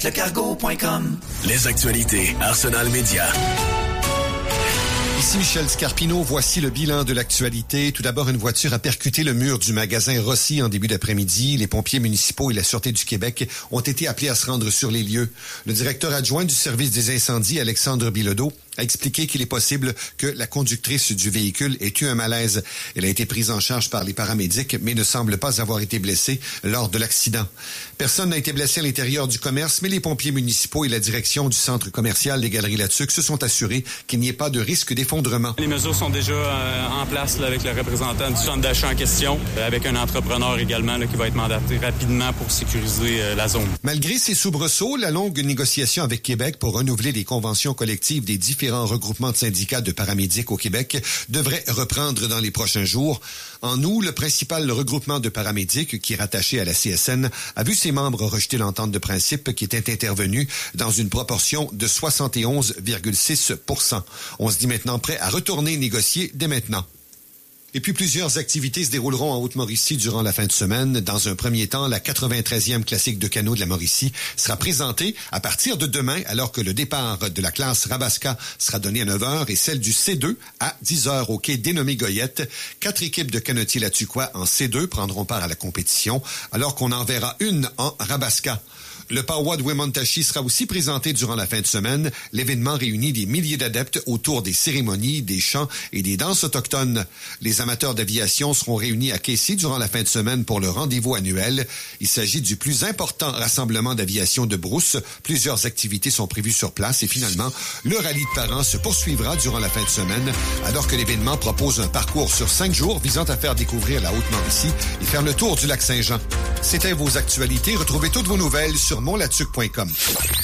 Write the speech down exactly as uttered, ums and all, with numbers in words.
Lecargo point com. Les actualités Arsenal Média. Ici Michel Scarpino, voici le bilan de l'actualité. Tout d'abord, une voiture a percuté le mur du magasin Rossi en début d'après-midi. Les pompiers municipaux et la Sûreté du Québec ont été appelés à se rendre sur les lieux. Le directeur adjoint du service des incendies, Alexandre Bilodeau, a expliqué qu'il est possible que la conductrice du véhicule ait eu un malaise. Elle a été prise en charge par les paramédics, mais ne semble pas avoir été blessée lors de l'accident. Personne n'a été blessé à l'intérieur du commerce, mais les pompiers municipaux et la direction du centre commercial des Galeries Latuc se sont assurés qu'il n'y ait pas de risque d'effondrement. Les mesures sont déjà euh, en place là, avec le représentant du centre d'achat en question, euh, avec un entrepreneur également là, qui va être mandaté rapidement pour sécuriser euh, la zone. Malgré ces soubresauts, la longue négociation avec Québec pour renouveler les conventions collectives des différents regroupements de syndicats de paramédics au Québec devrait reprendre dans les prochains jours. En août, le principal regroupement de paramédics, qui est rattaché à la C S N, a vu ses membres rejeter l'entente de principe qui était intervenue dans une proportion de soixante et onze virgule six pour cent. On se dit maintenant prêt à retourner négocier dès maintenant. Et puis plusieurs activités se dérouleront en Haute-Mauricie durant la fin de semaine. Dans un premier temps, la quatre-vingt-treizième classique de canot de la Mauricie sera présentée à partir de demain, alors que le départ de la classe Rabasca sera donné à neuf heures et celle du C deux à dix heures au quai dénommé Goyette. Quatre équipes de canotiers latuquois en C deux prendront part à la compétition, alors qu'on en verra une en Rabasca. Le Powwow de Wemotaci sera aussi présenté durant la fin de semaine. L'événement réunit des milliers d'adeptes autour des cérémonies, des chants et des danses autochtones. Les amateurs d'aviation seront réunis à Casey durant la fin de semaine pour le rendez-vous annuel. Il s'agit du plus important rassemblement d'aviation de Brousse. Plusieurs activités sont prévues sur place et finalement, le rallye de parents se poursuivra durant la fin de semaine, alors que l'événement propose un parcours sur cinq jours visant à faire découvrir la Haute-Mauricie et faire le tour du lac Saint-Jean. C'était vos actualités. Retrouvez toutes vos nouvelles sur mon latuc point com.